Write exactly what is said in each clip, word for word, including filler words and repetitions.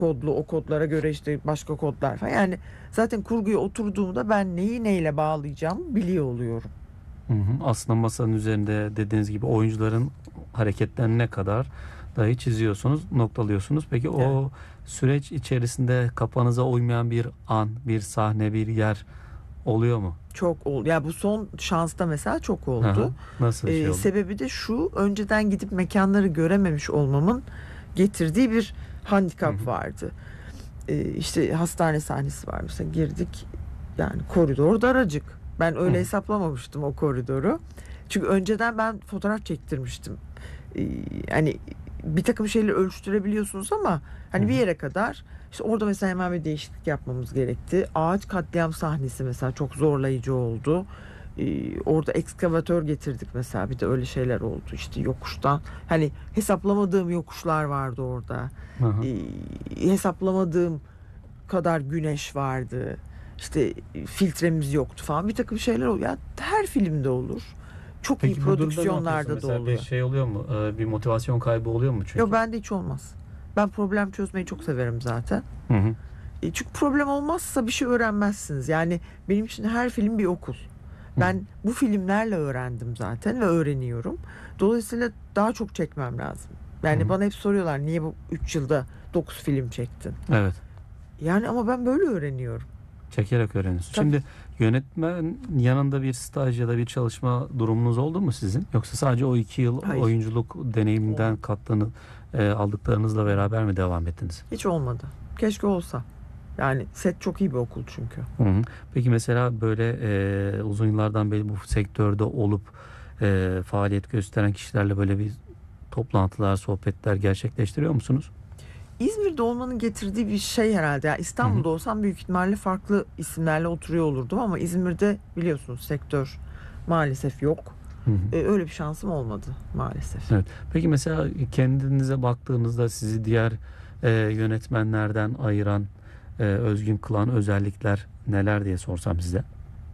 kodlu, o kodlara göre işte başka kodlar falan. Yani zaten kurguya oturduğumda ben neyi neyle bağlayacağımı biliyor oluyorum. Hı hı. Aslında masanın üzerinde dediğiniz gibi oyuncuların hareketlerine kadar dahi çiziyorsunuz, noktalıyorsunuz. Peki Evet. o süreç içerisinde kafanıza uymayan bir an, bir sahne, bir yer oluyor mu? Çok oldu. Ya bu son şansta mesela çok Hı hı. oldu. Nasıl bir şey Ee, oldu? sebebi de şu: önceden gidip mekanları görememiş olmamın getirdiği bir Hı handikap hı. vardı. Ee, işte hastane sahnesi var mesela, girdik, yani koridor daracık. Ben Hı öyle hı. hesaplamamıştım o koridoru. Çünkü önceden ben fotoğraf çektirmiştim. Ee, hani bir takım şeyleri ölçtürebiliyorsunuz ama Hı hani bir hı. yere kadar. İşte orada mesela hemen bir değişiklik yapmamız gerekti. Ağaç katliam sahnesi mesela çok zorlayıcı oldu. Ee, orada ekskavatör getirdik mesela, bir de öyle şeyler oldu işte yokuştan. Hani hesaplamadığım yokuşlar vardı orada. Hı hı. Ee, hesaplamadığım kadar güneş vardı. İşte filtremiz yoktu falan. Bir takım şeyler oluyor. Ya her filmde olur. Çok iyi Peki bu durumda ne yapıyorsun? prodüksiyonlarda da Mesela bir oluyor. şey oluyor mu? Ee, bir motivasyon kaybı oluyor mu Yok, çünkü? bende hiç olmaz. Ben problem çözmeyi çok severim zaten. Hı hı. E, çünkü problem olmazsa bir şey öğrenmezsiniz. Yani benim için her film bir okul. Hı hı. Ben bu filmlerle öğrendim zaten ve öğreniyorum. Dolayısıyla daha çok çekmem lazım. Hı Yani hı. bana hep soruyorlar, niye bu üç yılda dokuz film çektin? Evet. Yani ama ben böyle öğreniyorum. Çekerek öğreniyorsun. Tabii. Şimdi yönetmen yanında bir staj ya da bir çalışma durumunuz oldu mu sizin? Yoksa sadece o iki yıl Hayır. oyunculuk deneyiminden Olmadı. kattığınız, e, aldıklarınızla beraber mi devam ettiniz? Hiç olmadı. Keşke olsa. Yani set çok iyi bir okul çünkü. Hı hı. Peki mesela böyle e, uzun yıllardan beri bu sektörde olup e, faaliyet gösteren kişilerle böyle bir toplantılar, sohbetler gerçekleştiriyor musunuz? İzmir'de olmanın getirdiği bir şey herhalde. Yani Hı hı. İstanbul'da olsam büyük ihtimalle farklı isimlerle oturuyor olurdum ama İzmir'de biliyorsunuz sektör maalesef yok. Hı hı. Ee, öyle bir şansım olmadı maalesef. Evet. Peki mesela kendinize baktığınızda sizi diğer e, yönetmenlerden ayıran, e, özgün kılan özellikler neler diye sorsam size?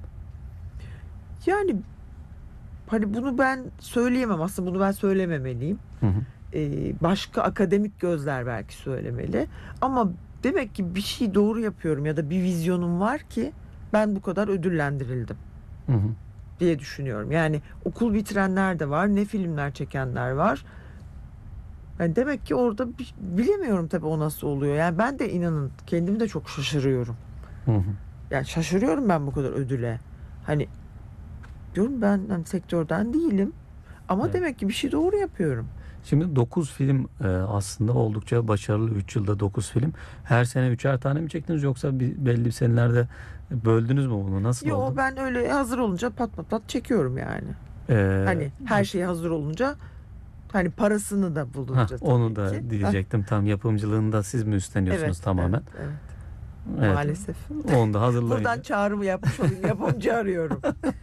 Yani hani bunu ben söyleyemem, aslında bunu ben söylememeliyim. Hı hı. Ee, başka akademik gözler belki söylemeli. Ama demek ki bir şey doğru yapıyorum ya da bir vizyonum var ki ben bu kadar ödüllendirildim Hı hı. diye düşünüyorum. Yani okul bitirenler de var, ne filmler çekenler var. Yani demek ki orada bi- bilemiyorum tabii o nasıl oluyor. Yani ben de inanın kendim de çok şaşırıyorum. Hı hı. Yani şaşırıyorum ben bu kadar ödüle. Hani diyorum ben hani sektörden değilim ama Evet. demek ki bir şey doğru yapıyorum. Şimdi dokuz film e, aslında oldukça başarılı. üç yılda dokuz film. Her sene üçer tane mi çektiniz yoksa bir, belli bir senelerde böldünüz mü bunu? Nasıl Yo, oldu? ben öyle hazır olunca pat pat pat çekiyorum yani. E, Hani her şey hazır olunca, hani parasını da hah, bulunca onu tabii ki. da Hah, diyecektim. Tam yapımcılığını da siz mi evet, üstleniyorsunuz evet, tamamen? evet. Evet. Maalesef. Onu da Buradan hazırlayınca. çağrımı yapmış olayım. Yapımcı arıyorum.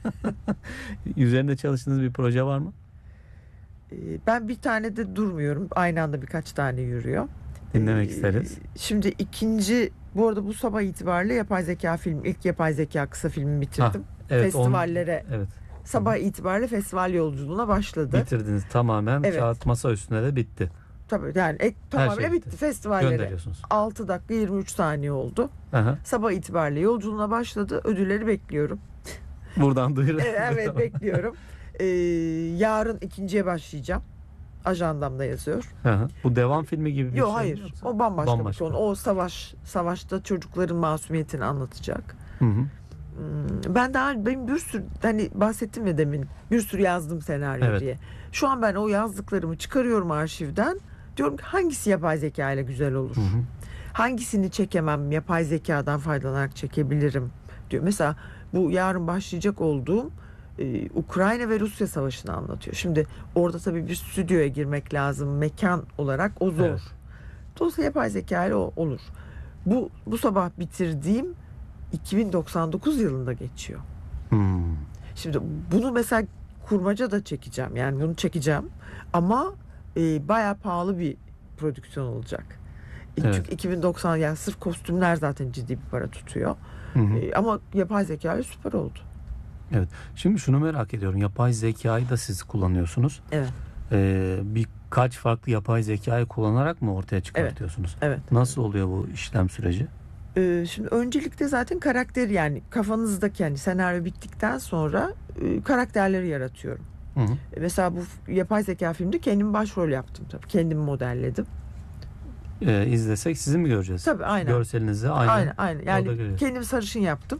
Üzerinde çalıştığınız bir proje var mı? Ee, Ben bir tane de durmuyorum. Aynı anda birkaç tane yürüyor. Dinlemek Ee, isteriz. Şimdi ikinci, bu arada bu sabah itibariyle yapay zeka film, ilk yapay zeka kısa filmi Ha, bitirdim. evet on Festivallere, evet. Hı hı. sabah itibariyle festival yolculuğuna başladı. Bitirdiniz tamamen Evet. kağıt masa üstünde de bitti. Tabii yani ek, Her şey tamamıyla bitti. bitti. Festivallere Gönderiyorsunuz. altı dakika yirmi üç saniye oldu. Aha. Sabah itibariyle yolculuğuna başladı. Ödülleri bekliyorum. Buradan duyuru. E, Evet, bekliyorum. Ee, yarın ikinciye başlayacağım. Ajandamda yazıyor. Aha. Bu devam filmi gibi bir Yok, şey mi hayır. yoksa? O bambaşka bir konu. Bambaşka. O savaş, savaşta çocukların masumiyetini anlatacak. Hı hı. Hmm, Ben daha benim bir sürü, hani bahsettim ya demin, bir sürü yazdım senaryo Evet. diye. Şu an ben o yazdıklarımı çıkarıyorum arşivden. Diyorum ki hangisi yapay zeka ile güzel olur? Hı hı. Hangisini çekemem, yapay zekadan faydalanarak çekebilirim diyor. Mesela bu yarın başlayacak olduğum e, Ukrayna ve Rusya savaşını anlatıyor. Şimdi orada tabii bir stüdyoya girmek lazım. Mekan olarak o zor. Evet. Dolayısıyla yapay zeka ile o olur. Bu bu sabah bitirdiğim iki bin doksan dokuz yılında geçiyor. Hmm. Şimdi bunu mesela kurmaca da çekeceğim. Yani bunu çekeceğim. Ama e, bayağı pahalı bir prodüksiyon olacak. E, Evet. çünkü iki bin doksan, yani sırf kostümler zaten ciddi bir para tutuyor. Hı hı. E, ama yapay zeka ile süper oldu. Evet. Şimdi şunu merak ediyorum. Yapay zekayı da siz kullanıyorsunuz. Evet. Ee, bir birkaç farklı yapay zekayı kullanarak mı ortaya çıkartıyorsunuz? Evet. Nasıl oluyor bu işlem süreci? Ee, şimdi öncelikle zaten karakter, yani kafanızdaki yani senaryo bittikten sonra e, karakterleri yaratıyorum. Hı hı. E, Mesela bu yapay zeka filmde kendim başrol yaptım tabii. Kendimi modelledim. Ee, izlesek sizi mi göreceğiz? Tabii aynen. Görselinizi aynen. Aynen aynen. orada Yani görüyoruz. kendim sarışın yaptım.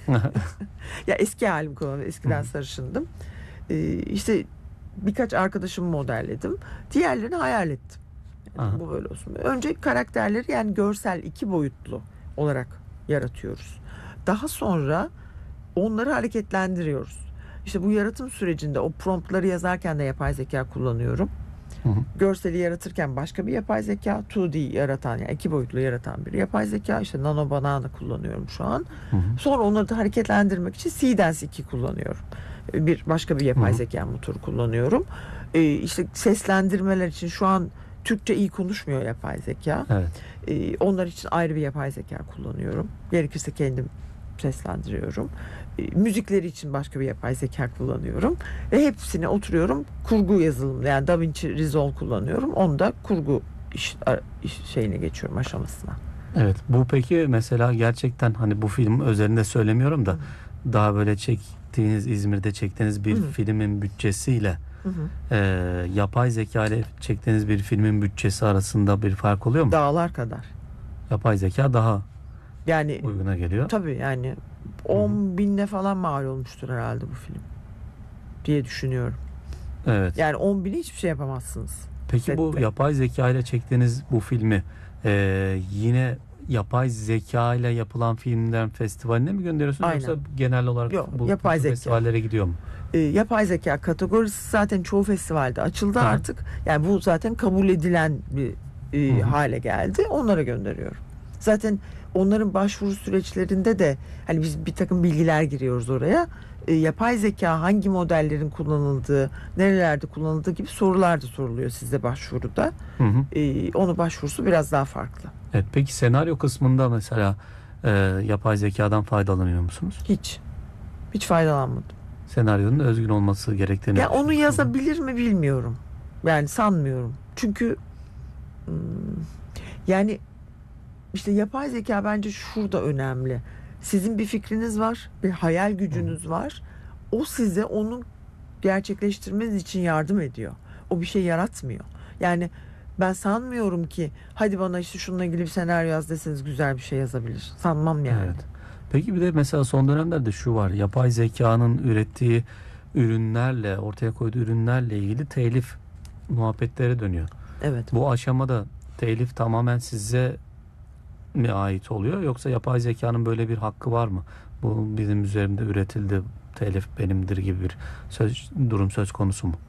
Ya eski halim kullanıyorum. Eskiden Hı. sarışındım. Ee, işte birkaç arkadaşımı modelledim. Diğerlerini hayal ettim. Yani Aha. bu böyle olsun. Önce karakterleri yani görsel iki boyutlu olarak yaratıyoruz. Daha sonra onları hareketlendiriyoruz. İşte bu yaratım sürecinde o promptları yazarken de yapay zeka kullanıyorum. Hı hı. Görseli yaratırken başka bir yapay zeka, iki D yaratan yani iki boyutlu yaratan bir yapay zeka, işte Nano Banana kullanıyorum şu an. Hı hı. Sonra onları da hareketlendirmek için Seedance iki kullanıyorum. Bir başka bir yapay Hı hı. zeka motoru kullanıyorum. Ee, işte seslendirmeler için şu an Türkçe iyi konuşmuyor yapay zeka. Evet. Ee, onlar için ayrı bir yapay zeka kullanıyorum. Gerekirse kendim seslendiriyorum. Ee, müzikleri için başka bir yapay zeka kullanıyorum. Ve hepsine oturuyorum kurgu yazılımı, yani DaVinci Resolve kullanıyorum. Onu da kurgu iş, iş şeyine geçiyorum, aşamasına. Evet. Bu peki mesela gerçekten hani bu film özelinde söylemiyorum da daha böyle çektiğiniz İzmir'de çektiğiniz bir Hı hı. filmin bütçesiyle Hı hı. e, yapay zeka ile çektiğiniz bir filmin bütçesi arasında bir fark oluyor mu? Dağlar kadar. Yapay zeka daha Yani uyguna geliyor. tabii yani on binle falan mal olmuştur herhalde bu film diye düşünüyorum. Evet. Yani on bine hiçbir şey yapamazsınız. Peki bu sette. yapay zeka ile çektiğiniz bu filmi e, yine yapay zeka ile yapılan filmler festivaline mi gönderiyorsunuz Aynen. yoksa genel olarak Yok, bu yapay bu zeka. festivallere gidiyor mu? Ee, yapay zeka kategorisi zaten çoğu festivalde açıldı Ha. artık. Yani bu zaten kabul edilen bir e, Hı hı. hale geldi. Onlara gönderiyorum. Zaten onların başvuru süreçlerinde de hani biz bir takım bilgiler giriyoruz oraya. E, yapay zeka hangi modellerin kullanıldığı, nerelerde kullanıldığı gibi sorular da soruluyor size başvuruda. Hı hı. E, onu başvurusu biraz daha farklı. Evet, peki senaryo kısmında mesela e, yapay zekadan faydalanıyor musunuz? Hiç. Hiç faydalanmadım. Senaryonun özgün olması gerektiğini Ya onu düşünüyorsunuz. yazabilir mi bilmiyorum. Yani sanmıyorum. Çünkü hmm, yani işte yapay zeka bence şurada önemli. Sizin bir fikriniz var, bir hayal gücünüz var. O size onu gerçekleştirmeniz için yardım ediyor. O bir şey yaratmıyor. Yani ben sanmıyorum ki hadi bana işte şununla ilgili bir senaryo yaz deseniz güzel bir şey yazabilir. Sanmam yani. Evet. Peki bir de mesela son dönemlerde şu var. Yapay zekanın ürettiği ürünlerle, ortaya koyduğu ürünlerle ilgili telif muhabbetleri dönüyor. Evet. Bu aşamada telif tamamen size mi ait oluyor yoksa yapay zekanın böyle bir hakkı var mı? Bu bizim üzerimde üretildi, telif benimdir gibi bir söz, durum söz konusu mu?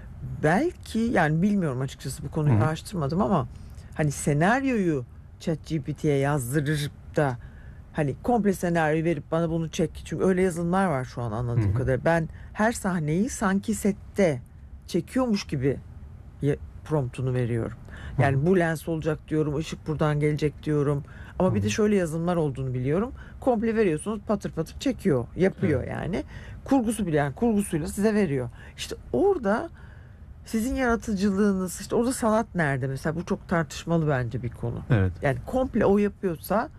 Belki, yani bilmiyorum açıkçası, bu konuyu Hı hı. araştırmadım ama hani senaryoyu ChatGPT'ye yazdırır da hani komple senaryoyu verip bana bunu çek. Çünkü öyle yazılımlar var şu an anladığım Hı hı. kadarıyla. Ben her sahneyi sanki sette çekiyormuş gibi ya- promptunu veriyorum. Yani Hı hı. bu lens olacak diyorum, ışık buradan gelecek diyorum. Ama bir Hı de hı. şöyle yazılımlar olduğunu biliyorum. Komple veriyorsunuz, patır patır çekiyor, yapıyor yani. Kurgusu bile, yani kurgusuyla size veriyor. İşte orada sizin yaratıcılığınız, işte orada sanat nerede mesela, bu çok tartışmalı bence bir konu. Evet. Yani komple o yapıyorsa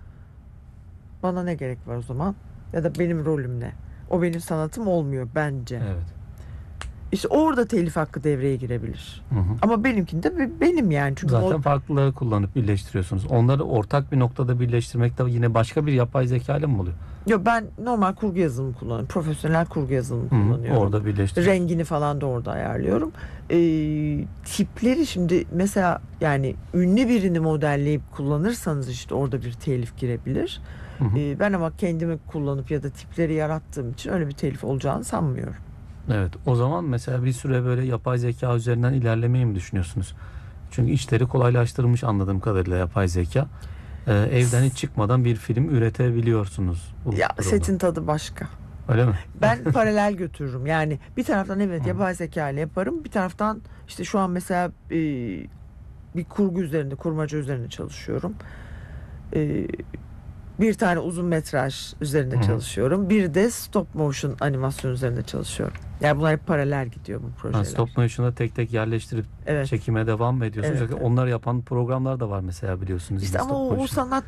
bana ne gerek var o zaman? Ya da benim rolüm ne? O benim sanatım olmuyor bence. Evet. İşte orada telif hakkı devreye girebilir. Hı hı. Ama benimkinde be- benim yani. Çünkü Zaten o, farklıları kullanıp birleştiriyorsunuz. Onları ortak bir noktada birleştirmek de yine başka bir yapay zeka ile mi oluyor? yo, ben normal kurgu yazılımı kullanıyorum. Profesyonel kurgu yazılımı Hı hı. kullanıyorum. Orada birleştiriyorsunuz. Rengini falan da orada ayarlıyorum. Ee, tipleri şimdi mesela yani ünlü birini modelleyip kullanırsanız işte orada bir telif girebilir. Hı hı. Ee, ben ama kendimi kullanıp ya da tipleri yarattığım için öyle bir telif olacağını sanmıyorum. Evet. O zaman mesela bir süre böyle yapay zeka üzerinden ilerlemeyi mi düşünüyorsunuz? Çünkü işleri kolaylaştırmış anladığım kadarıyla yapay zeka. Ee, evden hiç çıkmadan bir film üretebiliyorsunuz. Bu Ya durumda. setin tadı başka. Öyle mi? Ben paralel götürürüm. Yani bir taraftan evet Hı. yapay zeka ile yaparım. Bir taraftan işte şu an mesela e, bir kurgu üzerinde, kurmaca üzerinde çalışıyorum. E, Bir tane uzun metraj üzerinde Hı hı. çalışıyorum. Bir de stop motion animasyon üzerinde çalışıyorum. Yani bunlar hep paralel gidiyor bu projeler. Ha, stop motion'da tek tek yerleştirip Evet. çekime devam mı ediyorsunuz? Evet, Yoksa evet. onları yapan programlar da var mesela, biliyorsunuz. İşte yine ama stop o, o motion. sanat